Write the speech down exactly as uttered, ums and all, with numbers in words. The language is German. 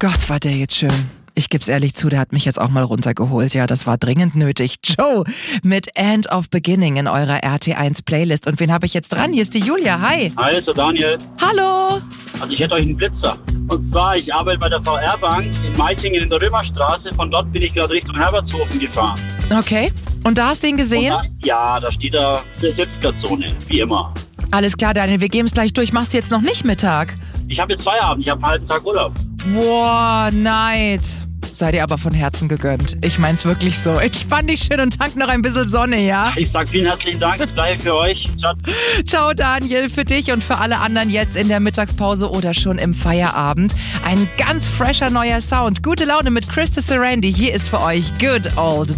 Gott, war der jetzt schön. Ich geb's ehrlich zu, der hat mich jetzt auch mal runtergeholt. Ja, das war dringend nötig. Joe mit End of Beginning in eurer R T eins Playlist. Und wen habe ich jetzt dran? Hier ist die Julia. Hi. Hi, ist der Daniel. Hallo. Also ich hätte euch einen Blitzer. Und zwar, ich arbeite bei der V R-Bank in Meitingen in der Römerstraße. Von dort bin ich gerade Richtung Herbertshofen gefahren. Okay. Und da hast du ihn gesehen? Da, ja, da steht da der Sitzplatzzone, wie immer. Alles klar, Daniel, wir geben es gleich durch. Machst du jetzt noch nicht Mittag? Ich habe jetzt Feierabend, ich habe einen halben Tag Urlaub. Boah, Neid. Sei dir aber von Herzen gegönnt. Ich mein's wirklich so. Entspann dich schön und tank noch ein bisschen Sonne, ja? Ich sag vielen herzlichen Dank, das gleiche für euch. Ciao. Ciao, Daniel, für dich und für alle anderen jetzt in der Mittagspause oder schon im Feierabend. Ein ganz fresher neuer Sound. Gute Laune mit Krista Sarandon. Hier ist für euch Good Old